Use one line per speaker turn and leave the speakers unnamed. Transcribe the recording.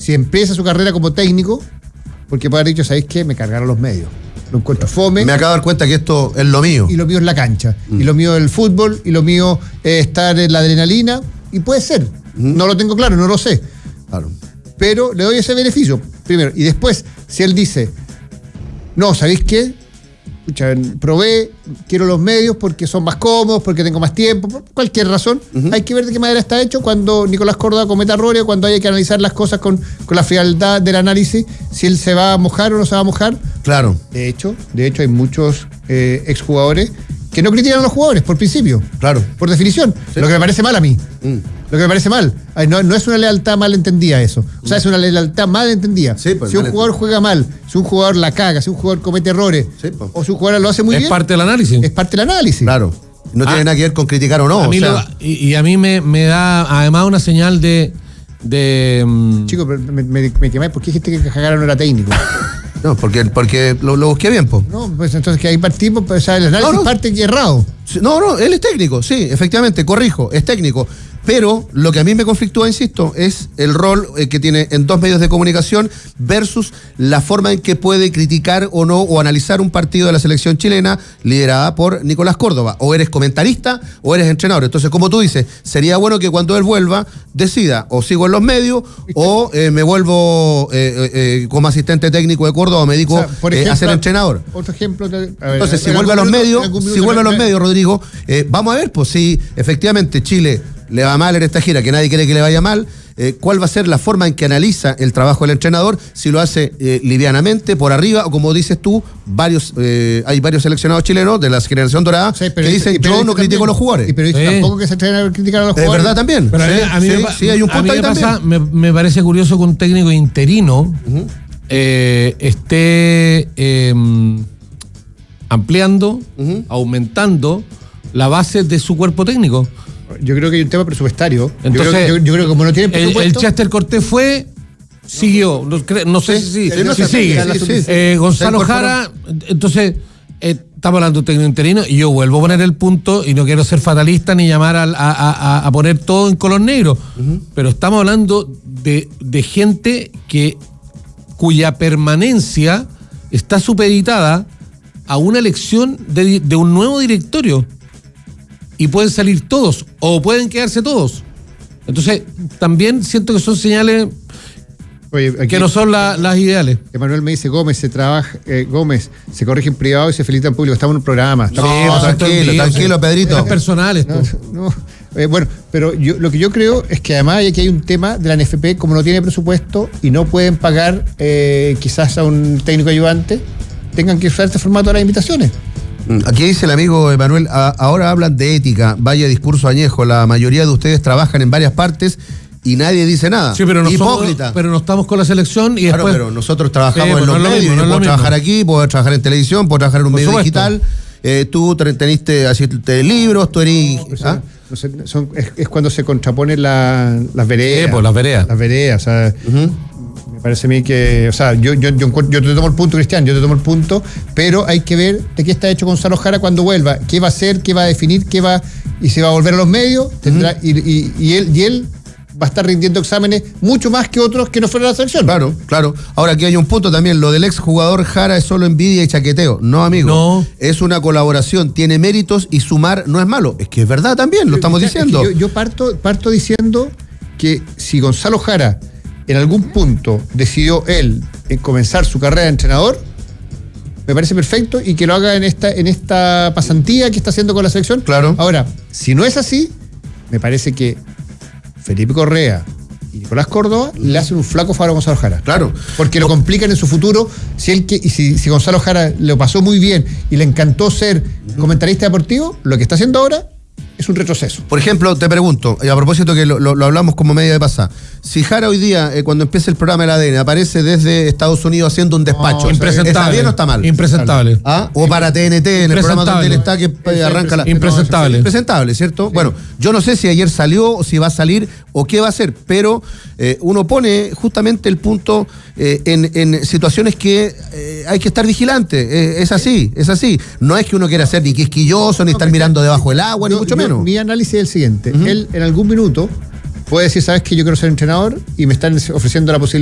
si empieza su carrera como técnico, porque puede haber dicho, ¿sabéis qué? Me cargaron los medios. Lo encuentro fome.
Me acabo de dar cuenta que esto es lo mío.
Y lo mío es la cancha. Y lo mío es el fútbol. Y lo mío es estar en la adrenalina. Y puede ser. No lo tengo claro, no lo sé.
Claro.
Pero le doy ese beneficio, primero. Y después, si él dice, no, ¿sabéis qué? Escucha, probé, quiero los medios porque son más cómodos, porque tengo más tiempo, por cualquier razón. Hay que ver de qué manera está hecho cuando Nicolás Córdoba cometa errores, cuando haya que analizar las cosas con la frialdad del análisis, si él se va a mojar o no se va a mojar.
Claro.
De hecho hay muchos exjugadores que no critican a los jugadores, por principio.
Claro.
Por definición. Sí. Lo que me parece mal a mí. Lo que me parece mal. No es una lealtad mal entendida eso. O sea, es una lealtad mal entendida. Sí, pues, si un jugador juega mal, si un jugador la caga, si un jugador comete errores, sí, pues, o si un jugador lo hace muy bien.
Es parte del análisis.
Es parte del análisis.
Claro. No tiene nada que ver con criticar o no.
Y a mí me da además una señal de
Chico, pero me quemáis porque dijiste que Jara no era técnico.
No, porque lo busqué bien, po.
No, pues entonces que ahí partimos, pues, o sea, el análisis parte errado.
No, él es técnico, sí, efectivamente, corrijo, es técnico. Pero lo que a mí me conflictúa, insisto, es el rol que tiene en dos medios de comunicación versus la forma en que puede criticar o no, o analizar un partido de la selección chilena liderada por Nicolás Córdoba. O eres comentarista o eres entrenador. Entonces, como tú dices, sería bueno que cuando él vuelva, decida o sigo en los medios o me vuelvo como asistente técnico de Córdoba o me dedico a ser entrenador.
Otro ejemplo.
Entonces, si vuelve a los medios, Rodrigo, vamos a ver, pues si efectivamente Chile le va mal en esta gira, que nadie quiere que le vaya mal, cuál va a ser la forma en que analiza el trabajo del entrenador, si lo hace livianamente, por arriba, o como dices tú, hay varios seleccionados chilenos de la generación dorada que dicen, yo no critico a los jugadores.
Pero tampoco que se atreven a criticar a los jugadores.
Es verdad también.
Pero
sí, hay un punto ahí también.
Me parece curioso que un técnico interino esté ampliando, aumentando la base de su cuerpo técnico.
Yo creo que hay un tema presupuestario.
Entonces,
yo creo que como no tiene presupuesto...
El Chester Cortés siguió, no sé si sigue. Gonzalo Jara, entonces, estamos hablando de un técnico interino y yo vuelvo a poner el punto y no quiero ser fatalista ni llamar a poner todo en color negro, pero estamos hablando de gente cuya permanencia está supeditada a una elección de un nuevo directorio. Y pueden salir todos, o pueden quedarse todos. Entonces, también siento que son señales que no son las ideales.
Emanuel me dice, Gómez se corrige en privado y se felicita en público. Estamos en un programa.
Tranquilo, Pedrito.
Es personal esto.
Bueno, pero lo que yo creo es que además aquí hay un tema de la NFP, como no tiene presupuesto y no pueden pagar quizás a un técnico ayudante, tengan que usar este formato de las invitaciones.
Aquí dice el amigo Emanuel, ahora hablan de ética, vaya discurso añejo, la mayoría de ustedes trabajan en varias partes y nadie dice nada.
Sí, pero
hipócrita.
Pero no estamos con la selección y
claro,
después...
pero nosotros trabajamos en los medios,
yo
puedo trabajar aquí, puedo trabajar en televisión, puedo trabajar en un medio digital, tú teniste libros, tú eres...
Es cuando se contraponen las veredas.
Pues las veredas.
Las veredas, o sea... Me parece a mí que, o sea, yo te tomo el punto, Cristian, yo te tomo el punto, pero hay que ver de qué está hecho Gonzalo Jara cuando vuelva, qué va a hacer, qué va a definir, y se va a volver a los medios, tendrá, y él va a estar rindiendo exámenes mucho más que otros que no fueron a la selección.
Claro. Ahora, aquí hay un punto también, lo del exjugador Jara es solo envidia y chaqueteo. No, amigo.
No.
Es una colaboración, tiene méritos y sumar no es malo. Es que es verdad también, lo estamos diciendo.
Yo parto diciendo que si Gonzalo Jara en algún punto decidió él comenzar su carrera de entrenador, me parece perfecto y que lo haga en esta pasantía que está haciendo con la selección.
Claro.
Ahora, si no es así, me parece que Felipe Correa y Nicolás Córdoba le hacen un flaco favor a Gonzalo Jara.
Claro.
Porque lo complican en su futuro. Si Gonzalo Jara lo pasó muy bien y le encantó ser comentarista deportivo, lo que está haciendo ahora es un retroceso.
Por ejemplo, te pregunto, a propósito que lo hablamos como media de pasada, si Jara hoy día, cuando empieza el programa del ADN, aparece desde Estados Unidos haciendo un despacho,
impresentable.
¿está bien o está mal?
Impresentable.
O para TNT, en el programa donde él está, que arranca la...
Impresentable.
Impresentable, ¿cierto? Sí. Bueno, yo no sé si ayer salió, o si va a salir, o qué va a hacer, pero uno pone justamente el punto en situaciones que hay que estar vigilante. Es así. No es que uno quiera ser ni quisquilloso, ni estar mirando debajo del agua, ni mucho menos.
Mi análisis es el siguiente. Él en algún minuto puede decir, ¿sabes qué? Yo quiero ser entrenador y me están ofreciendo la posibilidad